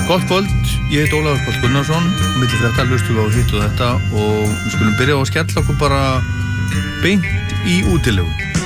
Gott kvöld, ég heit Ólafur Páll Gunnarsson, milli frétta hlustum við á hitt og þetta og við skulum byrja á að skella okkur bara beint í útilegu.